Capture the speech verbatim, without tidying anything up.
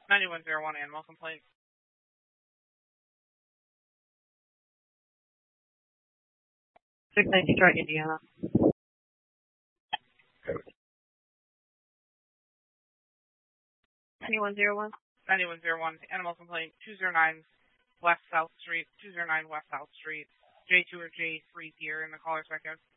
ninety-one oh one animal complaint. six ninety Detroit, Indiana. ninety-one oh one. ninety-one oh one animal complaint. two oh nine West South Street. two oh nine West South Street. J two or J three here in the caller's record.